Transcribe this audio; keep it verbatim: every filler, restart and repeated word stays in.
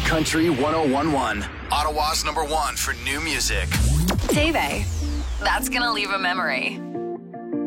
Country one oh one one. Ottawa's number one for new music. Teve. That's gonna leave a memory.